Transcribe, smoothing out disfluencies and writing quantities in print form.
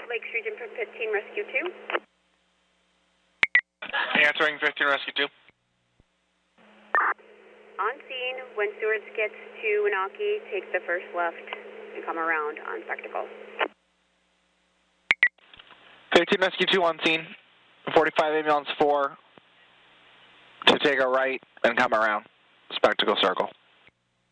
Lakes Region for 15 Rescue 2. Answering 15 Rescue 2. On scene, when Stewards gets to Winaki, take the first left and come around on Spectacle. 15 Rescue 2 on scene. 45 ambulance 4 to take a right and come around Spectacle Circle.